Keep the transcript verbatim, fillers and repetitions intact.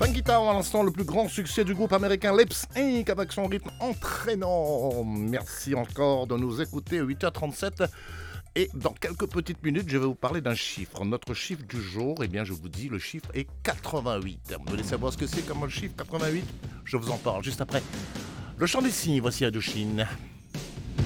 Funky Town à l'instant, le plus grand succès du groupe américain Lips Inc avec son rythme entraînant. Merci encore de nous écouter à huit heures trente-sept. Et dans quelques petites minutes, je vais vous parler d'un chiffre. Notre chiffre du jour, eh bien, je vous dis, le chiffre est quatre-vingt-huit. Vous voulez savoir ce que c'est comme le chiffre quatre-vingt-huit? Je vous en parle juste après. Le chant des signes, voici Indochine.